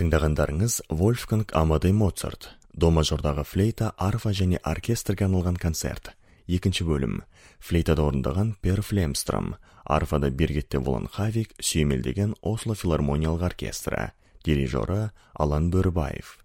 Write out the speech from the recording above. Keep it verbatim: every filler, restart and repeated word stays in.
тыңдағандарыңыз Вольфганг Амадей Моцарт, до мажордағы флейта, арфа және оркестрге арналған концерт. Екінші бөлім. Флейтада орындаған Пер Флемстром, арфада Биргитте Воланхавик, сүйемелдеген Осло филармониялық оркестрі. Дирижері Алан Бөрібаев.